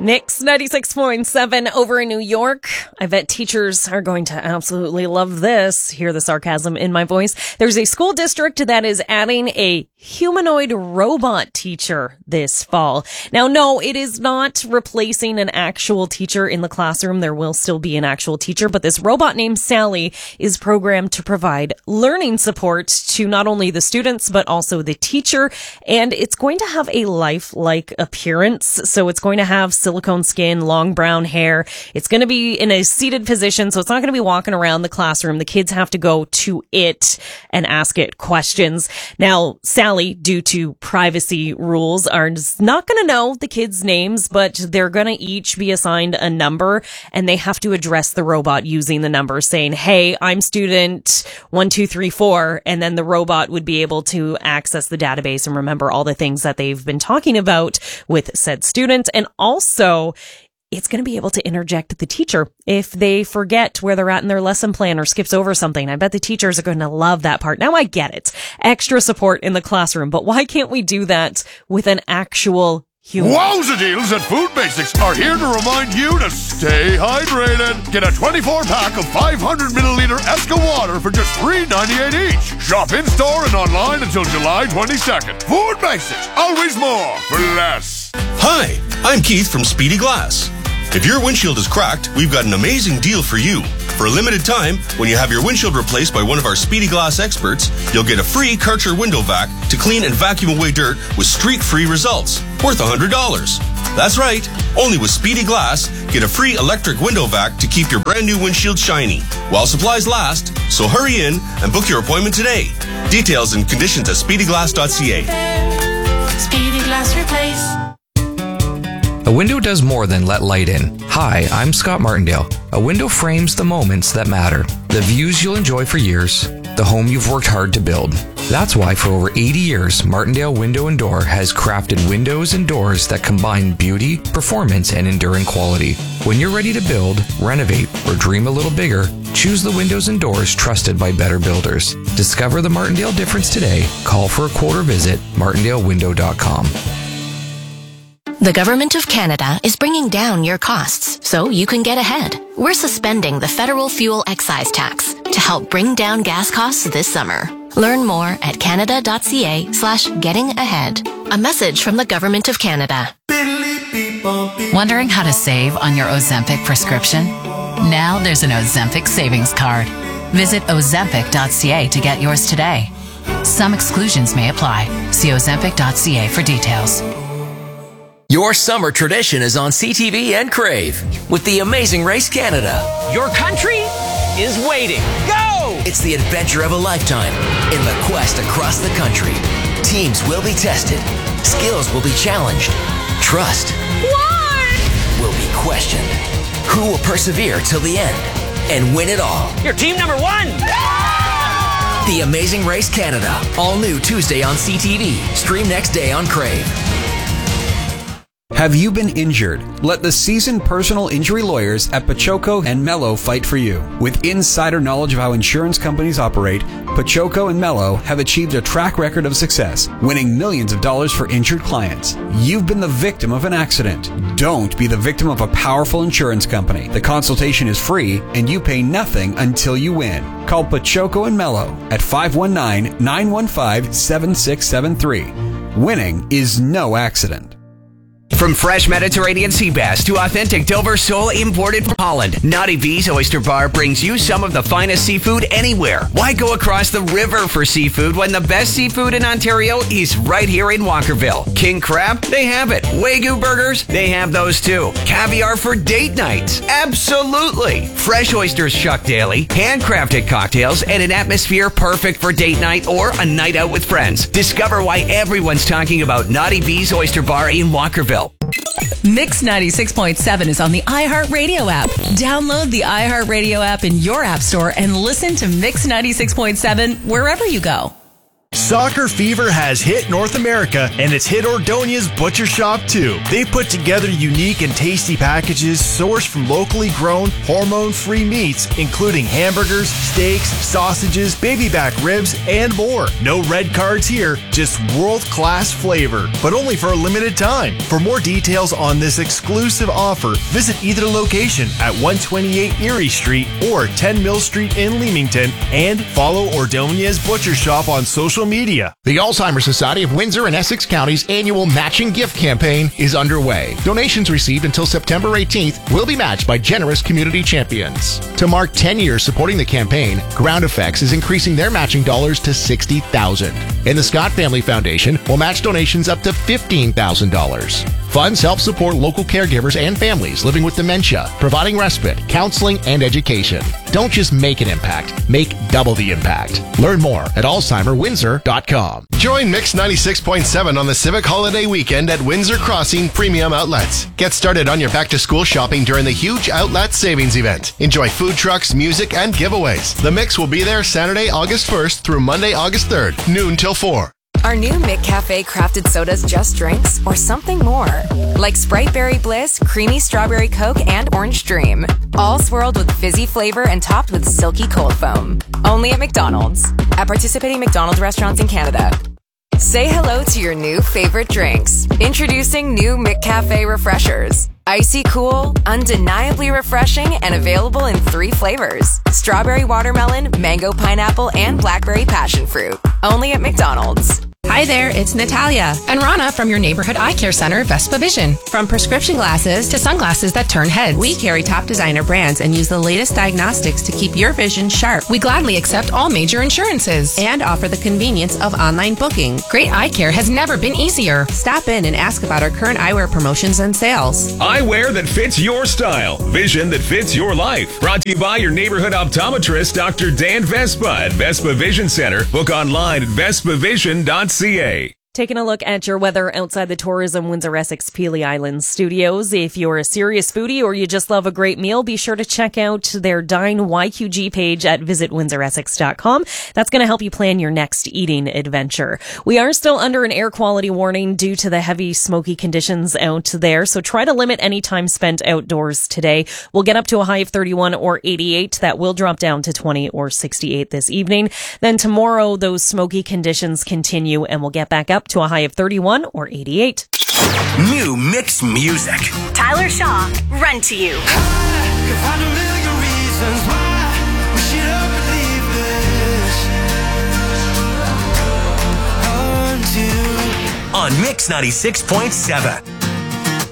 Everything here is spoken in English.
Mix 96.7 over in New York. I bet teachers are going to absolutely love this. Hear the sarcasm in my voice. There's a school district that is adding a humanoid robot teacher this fall. Now, no, it is not replacing an actual teacher in the classroom. There will still be an actual teacher, but this robot named Sally is programmed to provide learning support to not only the students, but also the teacher. And it's going to have a lifelike appearance. So it's going to have silicone skin, long brown hair. It's going to be in a seated position, so it's not going to be walking around the classroom. The kids have to go to it and ask it questions. Now, Sally, due to privacy rules, are not going to know the kids' names, but they're going to each be assigned a number, and they have to address the robot using the number, saying, "Hey, I'm student 1234," and then the robot would be able to access the database and remember all the things that they've been talking about with said student. And also, it's going to be able to interject the teacher if they forget where they're at in their lesson plan or skips over something. I bet the teachers are going to love that part. Now, I get it. Extra support in the classroom, but why can't we do that with an actual human? Wowza deals at Food Basics are here to remind you to stay hydrated. Get a 24-pack of 500-milliliter Esca water for just $3.98 each. Shop in-store and online until July 22nd. Food Basics, always more for less. Hi, I'm Keith from Speedy Glass. If your windshield is cracked, we've got an amazing deal for you. For a limited time, when you have your windshield replaced by one of our Speedy Glass experts, you'll get a free Karcher window vac to clean and vacuum away dirt with streak-free results, worth $100. That's right, only with Speedy Glass, get a free electric window vac to keep your brand new windshield shiny, while supplies last, so hurry in and book your appointment today. Details and conditions at speedyglass.ca. Speedy Glass Replace. A window does more than let light in. Hi, I'm Scott Martindale. A window frames the moments that matter. The views you'll enjoy for years. The home you've worked hard to build. That's why for over 80 years, Martindale Window and Door has crafted windows and doors that combine beauty, performance, and enduring quality. When you're ready to build, renovate, or dream a little bigger, choose the windows and doors trusted by better builders. Discover the Martindale difference today. Call for a quote or visit martindalewindow.com. The Government of Canada is bringing down your costs so you can get ahead. We're suspending the federal fuel excise tax to help bring down gas costs this summer. Learn more at canada.ca/gettingahead. A message from the Government of Canada. Wondering how to save on your Ozempic prescription? Now there's an Ozempic savings card. Visit ozempic.ca to get yours today. Some exclusions may apply. See ozempic.ca for details. Your summer tradition is on CTV and Crave with The Amazing Race Canada. Your country is waiting. Go! It's the adventure of a lifetime in the quest across the country. Teams will be tested. Skills will be challenged. Trust will be questioned. Who will persevere till the end and win it all? Your team number one! The Amazing Race Canada. All new Tuesday on CTV. Stream next day on Crave. Have you been injured? Let the seasoned personal injury lawyers at Pachoco and Mello fight for you. With insider knowledge of how insurance companies operate, Pachoco and Mello have achieved a track record of success, winning millions of dollars for injured clients. You've been the victim of an accident. Don't be the victim of a powerful insurance company. The consultation is free and you pay nothing until you win. Call Pachoco and Mello at 519-915-7673. Winning is no accident. From fresh Mediterranean sea bass to authentic Dover sole imported from Holland, Naughty V's Oyster Bar brings you some of the finest seafood anywhere. Why go across the river for seafood when the best seafood in Ontario is right here in Walkerville? King crab? They have it. Wagyu burgers? They have those too. Caviar for date nights? Absolutely. Fresh oysters shucked daily, handcrafted cocktails, and an atmosphere perfect for date night or a night out with friends. Discover why everyone's talking about Naughty V's Oyster Bar in Walkerville. Mix 96.7 is on the iHeartRadio app. Download the iHeartRadio app in your app store and listen to Mix 96.7 wherever you go. Soccer fever has hit North America, and it's hit Ordonia's Butcher Shop too. They put together unique and tasty packages sourced from locally grown, hormone-free meats, including hamburgers, steaks, sausages, baby back ribs, and more. No red cards here, just world-class flavor, but only for a limited time. For more details on this exclusive offer, visit either location at 128 Erie Street or 10 Mill Street in Leamington, and follow Ordonia's Butcher Shop on social media. The Alzheimer's Society of Windsor and Essex County's annual matching gift campaign is underway. Donations received until September 18th will be matched by generous community champions. To mark 10 years supporting the campaign, Ground Effects is increasing their matching dollars to $60,000. And the Scott Family Foundation will match donations up to $15,000. Funds help support local caregivers and families living with dementia, providing respite, counseling, and education. Don't just make an impact, make double the impact. Learn more at AlzheimerWindsor.com. Join Mix 96.7 on the Civic Holiday Weekend at Windsor Crossing Premium Outlets. Get started on your back-to-school shopping during the huge Outlet Savings Event. Enjoy food trucks, music, and giveaways. The Mix will be there Saturday, August 1st through Monday, August 3rd, noon till 4. Are new McCafe crafted sodas just drinks or something more? Like Sprite Berry Bliss, Creamy Strawberry Coke, and Orange Dream. All swirled with fizzy flavor and topped with silky cold foam. Only at McDonald's. At participating McDonald's restaurants in Canada. Say hello to your new favorite drinks. Introducing new McCafe Refreshers. Icy cool, undeniably refreshing, and available in 3 flavors. Strawberry watermelon, mango pineapple, and blackberry passion fruit. Only at McDonald's. Hi there, it's Natalia and Rana from your neighborhood eye care center, Vespa Vision. From prescription glasses to sunglasses that turn heads, we carry top designer brands and use the latest diagnostics to keep your vision sharp. We gladly accept all major insurances and offer the convenience of online booking. Great eye care has never been easier. Stop in and ask about our current eyewear promotions and sales. Eyewear that fits your style. Vision that fits your life. Brought to you by your neighborhood optometrist, Dr. Dan Vespa at Vespa Vision Center. Book online at vespavision.ca. Taking a look at your weather outside the Tourism Windsor Essex Pelee Island studios. If you're a serious foodie or you just love a great meal, be sure to check out their Dine YQG page at visitwindsoressex.com. That's going to help you plan your next eating adventure. We are still under an air quality warning due to the heavy smoky conditions out there, so try to limit any time spent outdoors today. We'll get up to a high of 31 or 88. That will drop down to 20 or 68 this evening. Then tomorrow, those smoky conditions continue and we'll get back up to a high of 31 or 88. New Mix music. Tyler Shaw, Run to You. On Mix 96.7.